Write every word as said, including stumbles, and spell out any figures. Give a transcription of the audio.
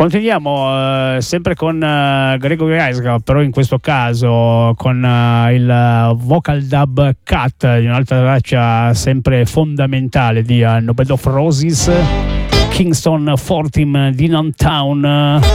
Continuiamo eh, sempre con uh, Gregory Isaac, però in questo caso con uh, il vocal dub cut di un'altra traccia sempre fondamentale di uh, No Bed of Roses, Kingston four Team di Downtown.